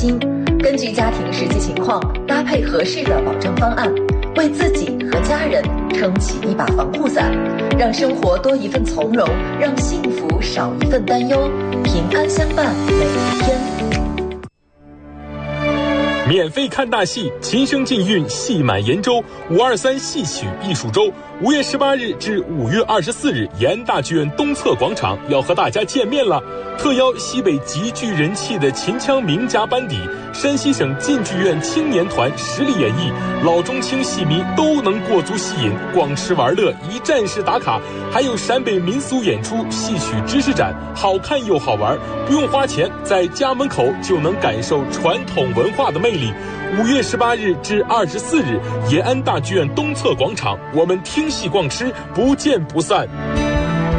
根据家庭实际情况搭配合适的保障方案，为自己和家人撑起一把防护伞，让生活多一份从容，让幸福少一份担忧，平安相伴每一天。 免费看大戏，琴声禁韵，戏满延州，523戏曲艺术周，5月18日至5月24日，延安大剧院东侧广场要和大家见面了。特邀西北极具人气的秦腔名家班底，山西省晋剧院青年团实力演绎，老中青戏迷都能过足戏瘾，逛吃玩乐，一站式打卡，还有陕北民俗演出、戏曲知识展，好看又好玩，不用花钱，在家门口就能感受传统文化的魅力。5月18日至24日，延安大剧院东侧广场，我们听戏逛吃，不见不散。